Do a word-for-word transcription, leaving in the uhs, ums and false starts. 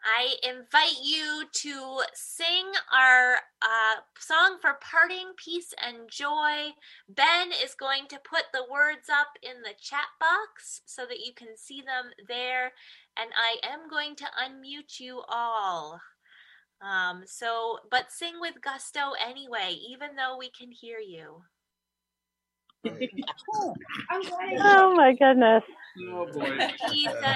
I invite you to sing our uh, song for parting, peace, and joy. Ben is going to put the words up in the chat box so that you can see them there, and I am going to unmute you all. Um, so, but sing with gusto anyway, even though we can hear you. Oh my goodness. Oh boy. Peace